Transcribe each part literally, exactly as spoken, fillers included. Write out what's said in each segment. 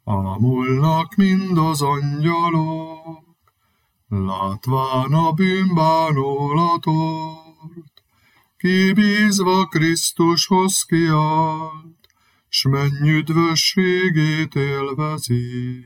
Ámulnak mind az angyalok, látván a bűnbánulatort, kibízva Krisztushoz kiállt, s menny üdvösségét élvezi.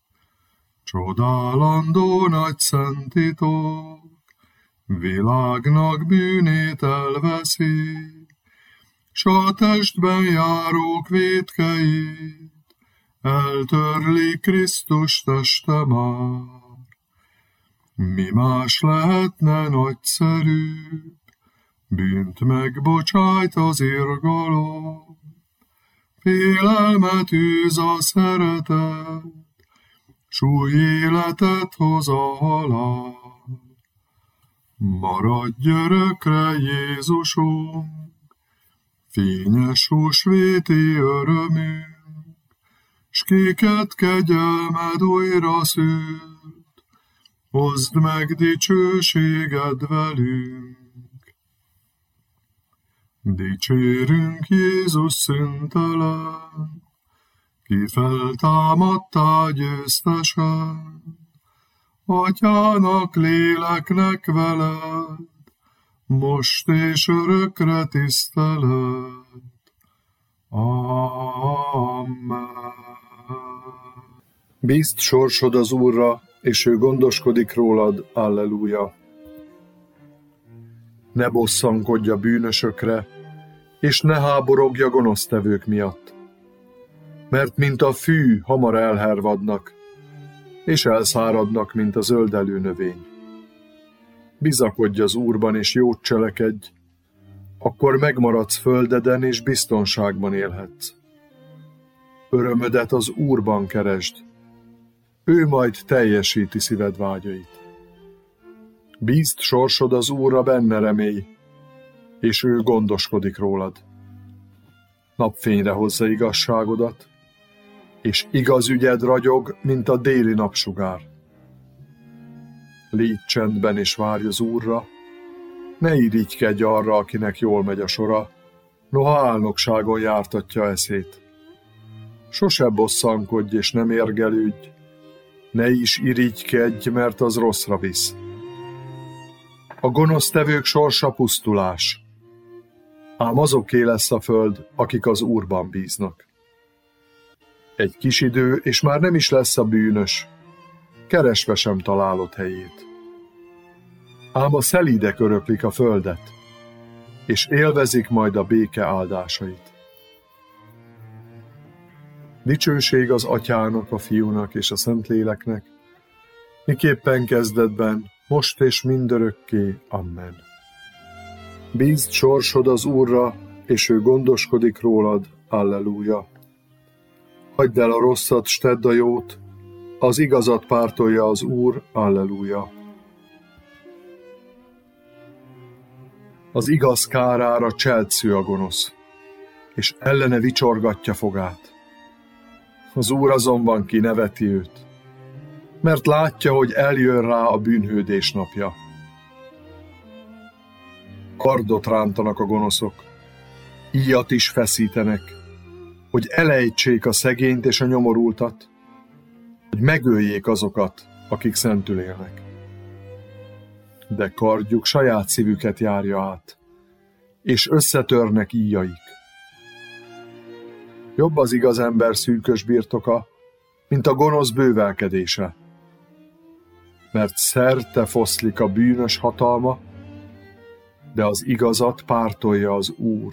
Csodálandó nagy szent titok, világnak bűnét elveszi, s a testben járók vétkeit eltörli Krisztus teste már. Mi más lehetne nagyszerűbb, bűnt megbocsájt az irgalom, félelmet űz a szeretet, s új életet hoz a halál. Maradj örökre, Jézusunk, fényes húsvéti örömünk, s kiket kegyelmed újra szült, hozd meg dicsőséged velünk. Dicsérünk Jézus szüntelen, ki feltámadtál győztesen, Atyának, léleknek veled, most és örökre tisztelet. Amen. Bízd sorsod az Úrra, és ő gondoskodik rólad. Alleluja. Ne bosszankodj a bűnösökre, és ne háborogj a gonosztevők miatt, mert mint a fű hamar elhervadnak, és elszáradnak, mint a zöldelő növény. Bizakodj az Úrban, és jót cselekedj, akkor megmaradsz földeden, és biztonságban élhetsz. Örömödet az Úrban keresd, ő majd teljesíti szíved vágyait. Bízd sorsod az Úrra, benne remélj, és ő gondoskodik rólad. Napfényre hozza igazságodat, és igaz ügyed ragyog, mint a déli napsugár. Légy csendben és várj az Úrra, ne irigykedj arra, akinek jól megy a sora, noha álnokságon jártatja eszét. Sose bosszankodj és nem érgelődj, ne is irigykedj, mert az rosszra visz. A gonosztevők sorsa pusztulás, ám azoké lesz a föld, akik az Úrban bíznak. Egy kis idő, és már nem is lesz a bűnös, keresve sem találod helyét. Ám a szelídek öröklik a földet, és élvezik majd a béke áldásait. Dicsőség az Atyának, a Fiúnak és a Szentléleknek, miképpen kezdetben, most és mindörökké. Amen. Bízd sorsod az Úrra, és ő gondoskodik rólad. Alleluja. Hagyd el a rosszat, s tedd a jót, az igazat pártolja az Úr. Alleluja. Az igaz kárára cseltsző a gonosz, és ellene vicsorgatja fogát. Az Úr azonban kineveti őt, mert látja, hogy eljön rá a bűnhődés napja. Kardot rántanak a gonoszok, íjat is feszítenek, hogy elejtsék a szegényt és a nyomorultat, hogy megöljék azokat, akik szentül élnek. De kardjuk saját szívüket járja át, és összetörnek íjaik. Jobb az igaz ember szűkös birtoka, mint a gonosz bővelkedése, mert szerte foszlik a bűnös hatalma, de az igazat pártolja az Úr.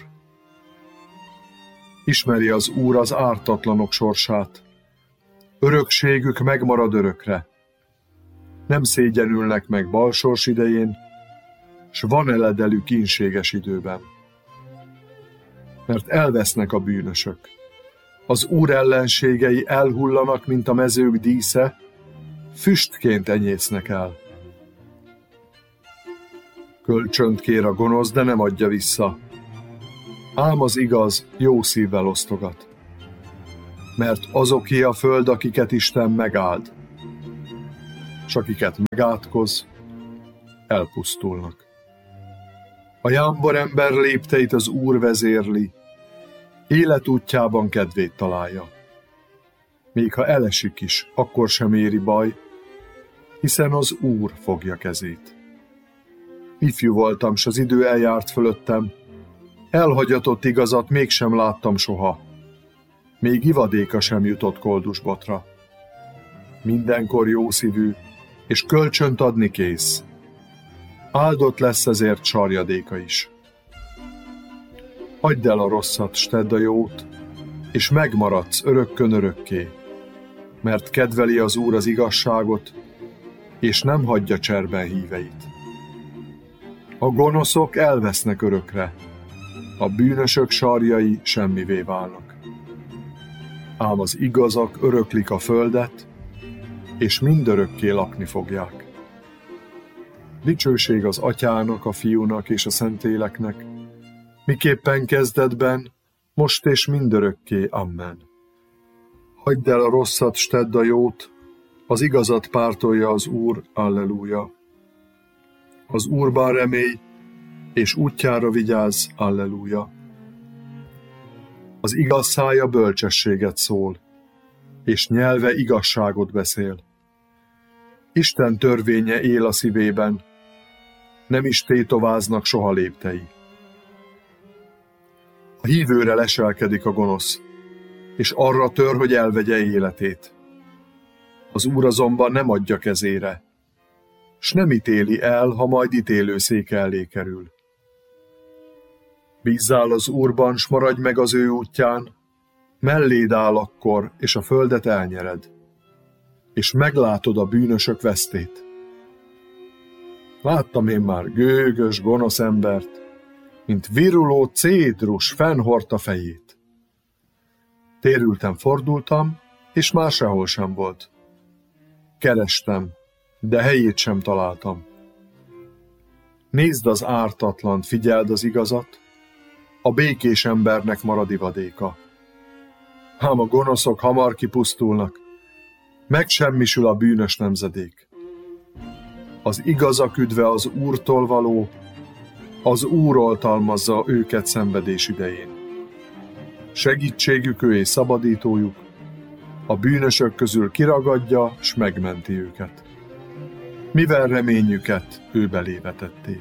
Ismeri az Úr az ártatlanok sorsát, örökségük megmarad örökre. Nem szégyenülnek meg balsors idején, s van eledelük kínséges időben. Mert elvesznek a bűnösök. Az Úr ellenségei elhullanak, mint a mezők dísze, füstként enyésznek el. Kölcsönt kér a gonosz, de nem adja vissza. Ám az igaz jó szívvel osztogat. Mert azoké a föld, akiket Isten megáld, s akiket megátkoz, elpusztulnak. A jámbor ember lépteit az Úr vezérli, életútjában kedvét találja. Még ha elesik is, akkor sem éri baj, hiszen az Úr fogja kezét. Ifjú voltam, s az idő eljárt fölöttem, elhagyatott igazat mégsem láttam soha, még ivadéka sem jutott koldusbotra. Mindenkor jószívű, és kölcsönt adni kész. Áldott lesz ezért sarjadéka is. Hagyd el a rosszat, s tedd a jót, és megmaradsz örökkön örökké, mert kedveli az Úr az igazságot, és nem hagyja cserben híveit. A gonoszok elvesznek örökre, a bűnösök sarjai semmivé válnak. Ám az igazak öröklik a földet, és mindörökké lakni fogják. Dicsőség az Atyának, a Fiúnak és a Szentléleknek, miképpen kezdetben, most és mindörökké. Amen. Hagyd el a rosszat, s tedd a jót, az igazat pártolja az Úr, alleluja. Az Úrban remélj, és útjára vigyázz, alleluja. Az igaz szája bölcsességet szól, és nyelve igazságot beszél. Isten törvénye él a szívében, nem is tétováznak soha léptei. A hívőre leselkedik a gonosz, és arra tör, hogy elvegye életét. Az Úr azonban nem adja kezére, s nem ítéli el, ha majd ítélőszéke elé kerül. Bízzál az Úrban, s maradj meg az ő útján, melléd áll akkor, és a földet elnyered, és meglátod a bűnösök vesztét. Láttam én már gőgös, gonosz embert, mint viruló cédrus fennhordta fejét. Térültem, fordultam, és már sehol sem volt. Kerestem, de helyét sem találtam. Nézd az ártatlant, figyeld az igazat, a békés embernek marad ivadéka. Ám a gonoszok hamar kipusztulnak, megsemmisül a bűnös nemzedék. Az igazak üdve az Úrtól való, az Úr oltalmazza őket szenvedés idején. Segítségük ő és szabadítójuk, a bűnösök közül kiragadja, s megmenti őket. Mivel reményüket ő belé vetették.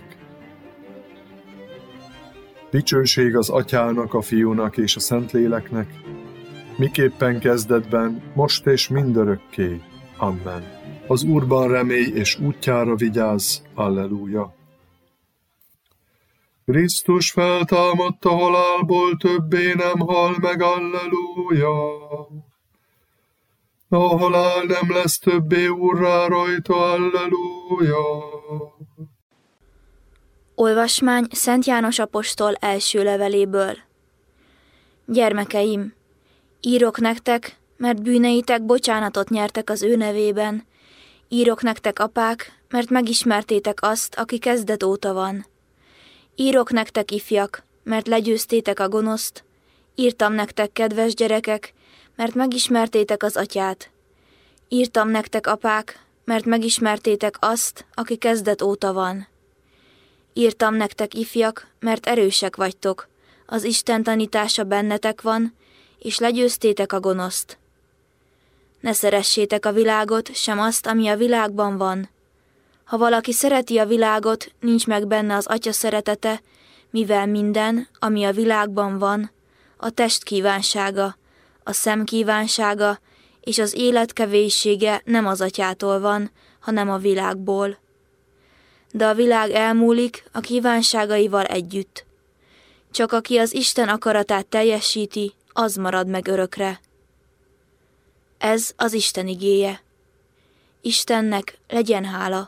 Dicsőség az Atyának, a Fiúnak és a Szentléleknek, miképpen kezdetben, most és mindörökké. Amen. Az Úrban remélj, és útjára vigyázz. Alleluja. Krisztus feltámadt a halálból, többé nem hal meg. Alleluja. A halál nem lesz többé úrrá rajta. Alleluja. Olvasmány Szent János apostol első leveléből. Gyermekeim, írok nektek, mert bűneitek bocsánatot nyertek az ő nevében. Írok nektek, apák, mert megismertétek azt, aki kezdet óta van. Írok nektek, ifjak, mert legyőztétek a gonoszt. Írtam nektek, kedves gyerekek, mert megismertétek az Atyát. Írtam nektek, apák, mert megismertétek azt, aki kezdet óta van. Írtam nektek, ifjak, mert erősek vagytok, az Isten tanítása bennetek van, és legyőztétek a gonoszt. Ne szeressétek a világot, sem azt, ami a világban van. Ha valaki szereti a világot, nincs meg benne az Atya szeretete, mivel minden, ami a világban van, a test kívánsága, a szem kívánsága és az élet kevéssége nem az Atyától van, hanem a világból. De a világ elmúlik a kívánságaival együtt. Csak aki az Isten akaratát teljesíti, az marad meg örökre. Ez az Isten igéje. Istennek legyen hála.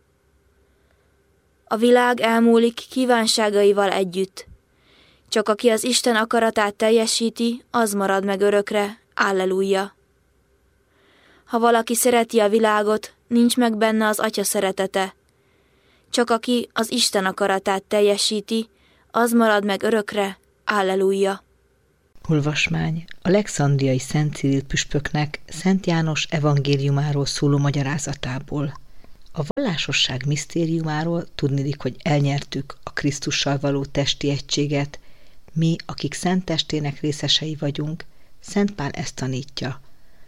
A világ elmúlik kívánságaival együtt. Csak aki az Isten akaratát teljesíti, az marad meg örökre. Alleluja. Ha valaki szereti a világot, nincs meg benne az Atya szeretete. Csak aki az Isten akaratát teljesíti, az marad meg örökre. Alleluja. Olvasmány a Alexandriai Szent Ciril püspöknek Szent János evangéliumáról szóló magyarázatából. A vallásosság misztériumáról tudniillik, hogy elnyertük a Krisztussal való testi egységet, mi, akik szent testének részesei vagyunk, Szent Pál ezt tanítja.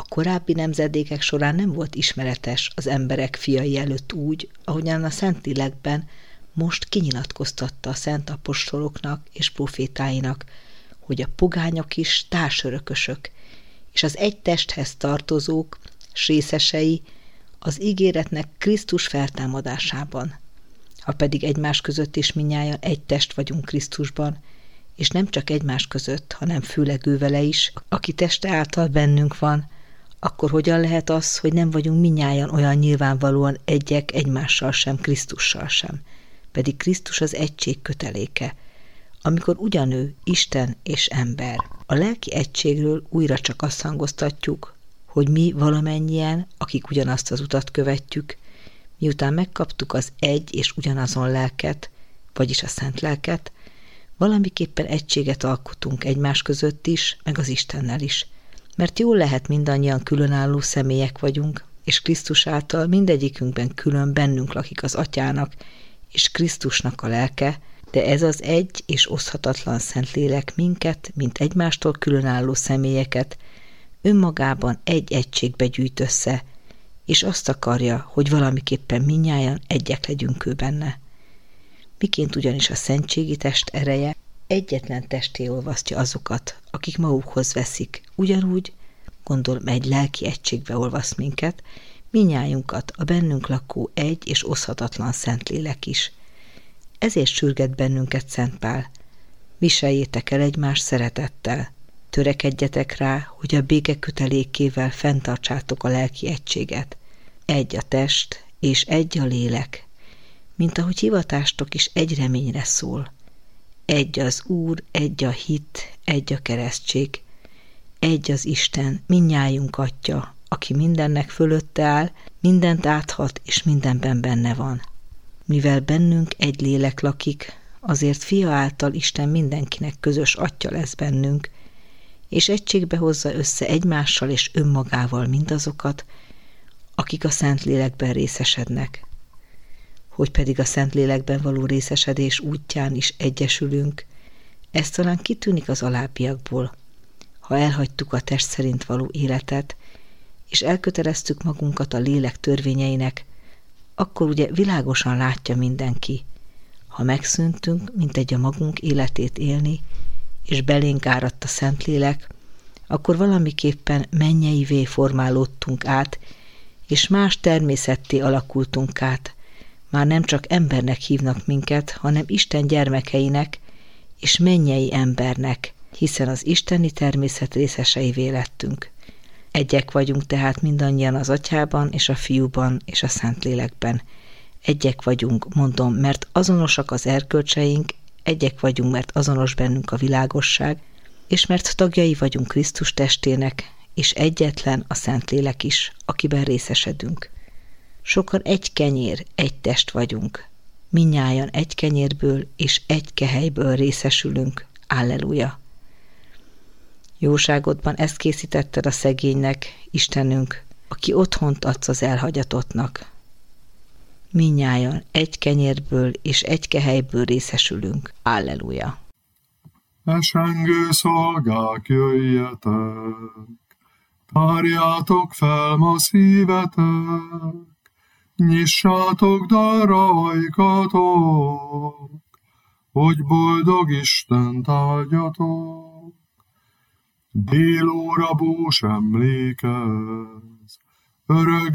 A korábbi nemzedékek során nem volt ismeretes az emberek fiai előtt úgy, ahogyan a Szentlélekben most kinyilatkoztatta a szent apostoloknak és profétáinak, hogy a pogányok is társörökösök, és az egy testhez tartozók, s részesei az ígéretnek Krisztus feltámadásában. Ha pedig egymás között is mindnyájan egy test vagyunk Krisztusban, és nem csak egymás között, hanem főleg ő vele is, aki teste által bennünk van, akkor hogyan lehet az, hogy nem vagyunk mindnyájan olyan nyilvánvalóan egyek egymással sem, Krisztussal sem? Pedig Krisztus az egység köteléke, amikor ugyanő Isten és ember. A lelki egységről újra csak azt hangoztatjuk, hogy mi valamennyien, akik ugyanazt az utat követjük, miután megkaptuk az egy és ugyanazon lelket, vagyis a szent lelket, valamiképpen egységet alkotunk egymás között is, meg az Istennel is. Mert jól lehet mindannyian különálló személyek vagyunk, és Krisztus által mindegyikünkben külön bennünk lakik az Atyának és Krisztusnak a lelke, de ez az egy és oszthatatlan Szentlélek minket, mint egymástól különálló személyeket, önmagában egy egységbe gyűjt össze, és azt akarja, hogy valamiképpen mindnyájan egyek legyünk ő benne. Miként ugyanis a szentségi test ereje egyetlen testé olvasztja azokat, akik magukhoz veszik, ugyanúgy, gondolom, egy lelki egységbe olvaszt minket, mindnyájunkat a bennünk lakó egy és oszthatatlan Szentlélek is. Ezért sürget bennünket Szent Pál. Viseljétek el egymás szeretettel, törekedjetek rá, hogy a béke kötelékével fenntartsátok a lelki egységet. Egy a test, és egy a lélek, mint ahogy hivatástok is egy reményre szól. Egy az Úr, egy a hit, egy a keresztség. Egy az Isten, mindnyájunk Atya, aki mindennek fölötte áll, mindent áthat, és mindenben benne van. Mivel bennünk egy lélek lakik, azért Fia által Isten mindenkinek közös Atya lesz bennünk, és egységbe hozza össze egymással és önmagával mindazokat, akik a Szentlélekben részesednek. Hogy pedig a Szentlélekben való részesedés útján is egyesülünk, ez talán kitűnik az alábbiakból. Ha elhagytuk a test szerint való életet, és elköteleztük magunkat a lélek törvényeinek, akkor ugye világosan látja mindenki. Ha megszűntünk, mint egy a magunk életét élni, és belénk áradt a Szentlélek, akkor valamiképpen mennyeivé formálódtunk át, és más természetté alakultunk át. Már nem csak embernek hívnak minket, hanem Isten gyermekeinek és mennyei embernek, hiszen az isteni természet részeseivé lettünk. Egyek vagyunk tehát mindannyian az Atyában és a Fiúban és a Szentlélekben. Egyek vagyunk, mondom, mert azonosak az erkölcseink, egyek vagyunk, mert azonos bennünk a világosság, és mert tagjai vagyunk Krisztus testének, és egyetlen a Szentlélek is, akiben részesedünk. Sokan egy kenyér, egy test vagyunk. Mindnyájan egy kenyérből és egy kehelyből részesülünk. Alleluja! Jóságodban ezt készítetted a szegénynek, Istenünk, aki otthont adsz az elhagyatottnak. Mindnyájan egy kenyérből és egy kehelyből részesülünk. Alleluja! Esengő szolgák, jöjjetek, tárjátok fel ma szívetek, nyissátok darajkatok, hogy boldog Istent áldjatok. Délóra bús emlékez, örök